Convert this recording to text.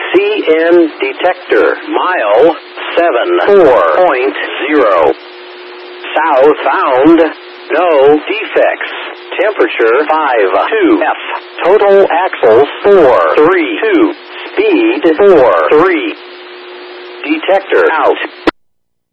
CN detector. Mile 74.0. Southbound. No defects. Temperature 52F. Total axles 432. Speed 43. Detector out.